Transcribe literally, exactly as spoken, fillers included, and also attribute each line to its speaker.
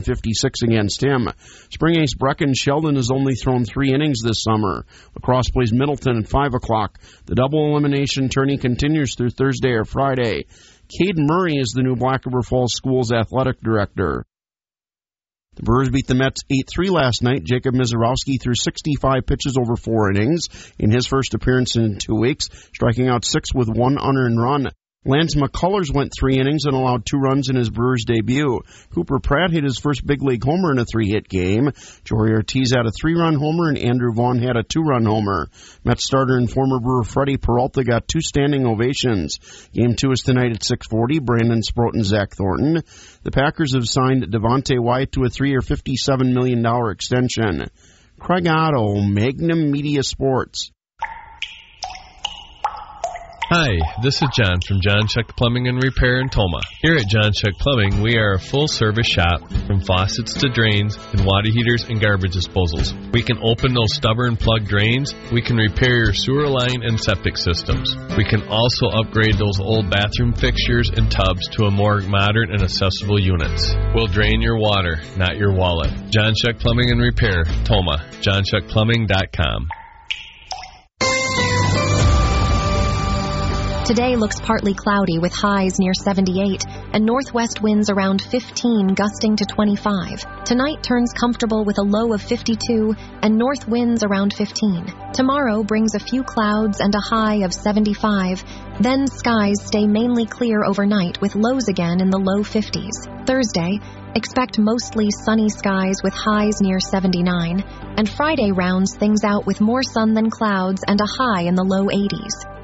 Speaker 1: fifty-six against him. Spring ace Brecken Sheldon has only thrown three innings this summer. Lacrosse plays Middleton at five o'clock. The double elimination tourney continues through Thursday or Friday. Caden Murray is the new Black River Falls School's athletic director. The Brewers beat the Mets eight three last night. Jacob Mizorowski threw sixty-five pitches over four innings in his first appearance in two weeks, striking out six with one unearned run. Lance McCullers went three innings and allowed two runs in his Brewers debut. Cooper Pratt hit his first big league homer in a three-hit game. Jory Ortiz had a three-run homer and Andrew Vaughn had a two-run homer. Mets starter and former Brewer Freddie Peralta got two standing ovations. Game two is tonight at six forty. Brandon Sproat and Zach Thornton. The Packers have signed Devontae Wyatt to a three-year, fifty-seven million dollars extension. Craig Otto, Magnum Media Sports.
Speaker 2: Hi, this is John from John Shuck Plumbing and Repair in Toma. Here at John Shuck Plumbing, we are a full-service shop from faucets to drains and water heaters and garbage disposals. We can open those stubborn plug drains. We can repair your sewer line and septic systems. We can also upgrade those old bathroom fixtures and tubs to a more modern and accessible units. We'll drain your water, not your wallet. John Shuck Plumbing and Repair, Toma, john shuck plumbing dot com.
Speaker 3: Today looks partly cloudy with highs near seventy-eight and northwest winds around fifteen, gusting to twenty-five. Tonight turns comfortable with a low of fifty-two and north winds around fifteen. Tomorrow brings a few clouds and a high of seventy-five. Then skies stay mainly clear overnight with lows again in the low fifties. Thursday, expect mostly sunny skies with highs near seventy-nine. And Friday rounds things out with more sun than clouds and a high in the low eighties.